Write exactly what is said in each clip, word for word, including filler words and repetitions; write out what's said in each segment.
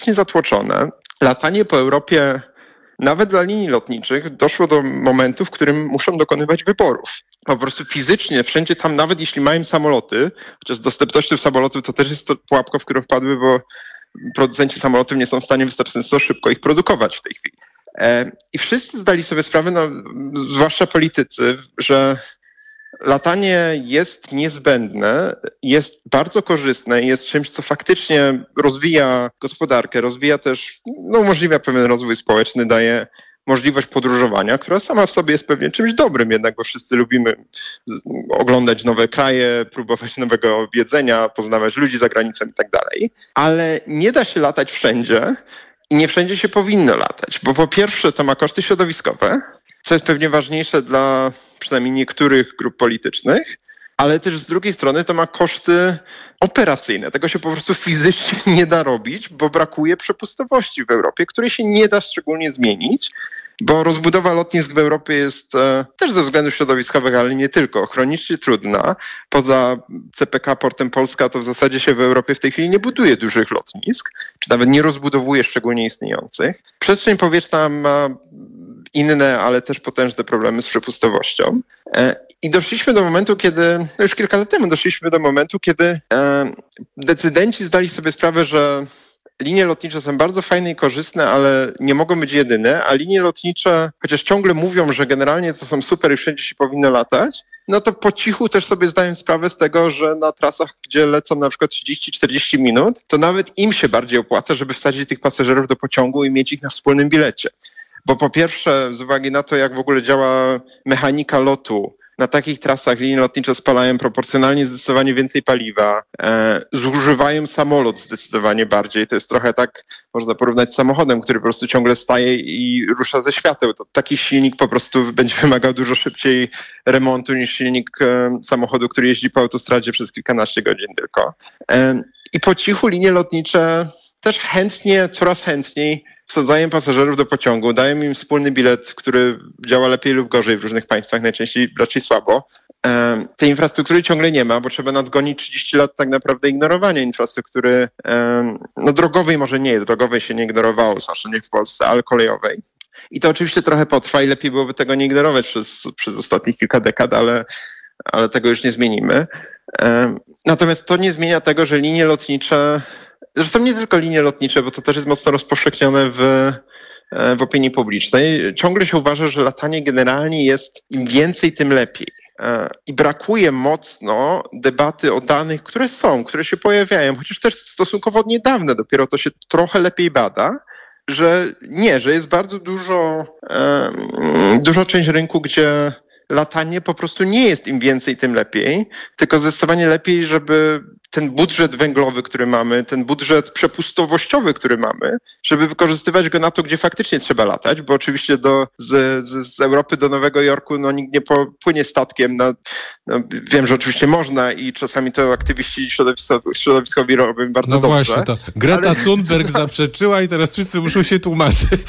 zatłoczone. Latanie po Europie, nawet dla linii lotniczych, doszło do momentu, w którym muszą dokonywać wyborów. Po prostu fizycznie, wszędzie tam, nawet jeśli mają samoloty, chociaż z dostępnością samolotów to też jest to pułapka, w którą wpadły, bo producenci samolotów nie są w stanie wystarczająco szybko ich produkować w tej chwili. I wszyscy zdali sobie sprawę, no, zwłaszcza politycy, że latanie jest niezbędne, jest bardzo korzystne i jest czymś, co faktycznie rozwija gospodarkę, rozwija też, no, umożliwia pewien rozwój społeczny, daje możliwość podróżowania, która sama w sobie jest pewnie czymś dobrym jednak, bo wszyscy lubimy oglądać nowe kraje, próbować nowego jedzenia, poznawać ludzi za granicą i tak dalej. Ale nie da się latać wszędzie i nie wszędzie się powinno latać, bo po pierwsze to ma koszty środowiskowe, co jest pewnie ważniejsze dla przynajmniej niektórych grup politycznych, ale też z drugiej strony to ma koszty operacyjne. Tego się po prostu fizycznie nie da robić, bo brakuje przepustowości w Europie, której się nie da szczególnie zmienić, bo rozbudowa lotnisk w Europie jest e, też ze względów środowiskowych, ale nie tylko, chronicznie trudna. Poza C P K Portem Polska to w zasadzie się w Europie w tej chwili nie buduje dużych lotnisk, czy nawet nie rozbudowuje szczególnie istniejących. Przestrzeń powietrzna ma inne, ale też potężne problemy z przepustowością. E, I doszliśmy do momentu, kiedy, no już kilka lat temu doszliśmy do momentu, kiedy e, decydenci zdali sobie sprawę, że linie lotnicze są bardzo fajne i korzystne, ale nie mogą być jedyne, a linie lotnicze, chociaż ciągle mówią, że generalnie to są super i wszędzie się powinno latać, no to po cichu też sobie zdają sprawę z tego, że na trasach, gdzie lecą na przykład trzydzieści czterdzieści minut, to nawet im się bardziej opłaca, żeby wsadzić tych pasażerów do pociągu i mieć ich na wspólnym bilecie. Bo po pierwsze, z uwagi na to, jak w ogóle działa mechanika lotu, na takich trasach linie lotnicze spalają proporcjonalnie zdecydowanie więcej paliwa, e, zużywają samolot zdecydowanie bardziej. To jest trochę tak, można porównać z samochodem, który po prostu ciągle staje i rusza ze świateł. To taki silnik po prostu będzie wymagał dużo szybciej remontu niż silnik e, samochodu, który jeździ po autostradzie przez kilkanaście godzin tylko. E, I po cichu linie lotnicze też chętnie, coraz chętniej wsadzają pasażerów do pociągu, dają im wspólny bilet, który działa lepiej lub gorzej w różnych państwach, najczęściej raczej słabo. E, tej infrastruktury ciągle nie ma, bo trzeba nadgonić trzydzieści lat tak naprawdę ignorowania infrastruktury, e, no drogowej może nie, drogowej się nie ignorowało, zwłaszcza nie w Polsce, ale kolejowej. I to oczywiście trochę potrwa i lepiej byłoby tego nie ignorować przez, przez ostatnich kilka dekad, ale, ale tego już nie zmienimy. E, natomiast to nie zmienia tego, że linie lotnicze, zresztą nie tylko linie lotnicze, bo to też jest mocno rozpowszechnione w, w opinii publicznej. Ciągle się uważa, że latanie generalnie jest im więcej, tym lepiej. I brakuje mocno debaty o danych, które są, które się pojawiają, chociaż też stosunkowo od niedawna dopiero to się trochę lepiej bada, że nie, że jest bardzo dużo, duża część rynku, gdzie latanie po prostu nie jest im więcej, tym lepiej, tylko zdecydowanie lepiej, żeby ten budżet węglowy, który mamy, ten budżet przepustowościowy, który mamy, żeby wykorzystywać go na to, gdzie faktycznie trzeba latać, bo oczywiście do, z, z, z Europy do Nowego Jorku no, nikt nie popłynie statkiem. No, no, wiem, że oczywiście można i czasami to aktywiści środowiskowi, środowiskowi robią bardzo no dobrze. No właśnie, to Greta ale... Thunberg zaprzeczyła i teraz wszyscy muszą się tłumaczyć.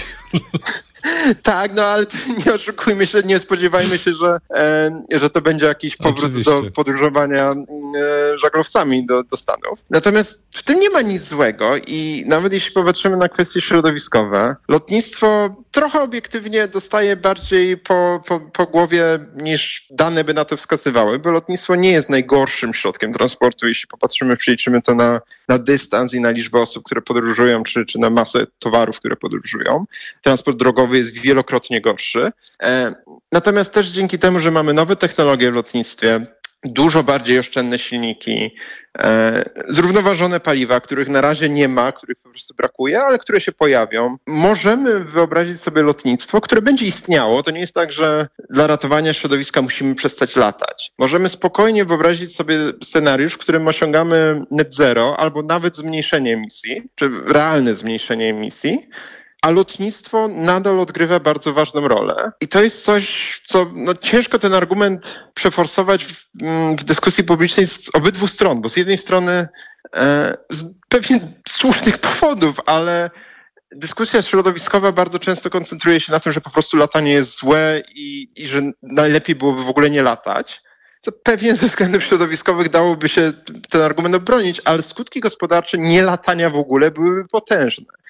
Tak, no ale nie oszukujmy się, nie spodziewajmy się, że, e, że to będzie jakiś powrót Oczywiście. do podróżowania e, żaglowcami do, do Stanów. Natomiast w tym nie ma nic złego i nawet jeśli popatrzymy na kwestie środowiskowe, lotnictwo trochę obiektywnie dostaje bardziej po, po, po głowie niż dane by na to wskazywały, bo lotnictwo nie jest najgorszym środkiem transportu, jeśli popatrzymy, przeliczymy to na, na dystans i na liczbę osób, które podróżują, czy, czy na masę towarów, które podróżują. Transport drogowy jest wielokrotnie gorszy. Natomiast też dzięki temu, że mamy nowe technologie w lotnictwie, dużo bardziej oszczędne silniki, zrównoważone paliwa, których na razie nie ma, których po prostu brakuje, ale które się pojawią. Możemy wyobrazić sobie lotnictwo, które będzie istniało. To nie jest tak, że dla ratowania środowiska musimy przestać latać. Możemy spokojnie wyobrazić sobie scenariusz, w którym osiągamy net zero albo nawet zmniejszenie emisji, czy realne zmniejszenie emisji, a lotnictwo nadal odgrywa bardzo ważną rolę. I to jest coś, co no, ciężko ten argument przeforsować w, w dyskusji publicznej z obydwu stron, bo z jednej strony e, z pewnie słusznych powodów, ale dyskusja środowiskowa bardzo często koncentruje się na tym, że po prostu latanie jest złe i, i że najlepiej byłoby w ogóle nie latać. co pewnie ze względów środowiskowych dałoby się ten argument obronić, ale skutki gospodarcze nielatania w ogóle byłyby potężne.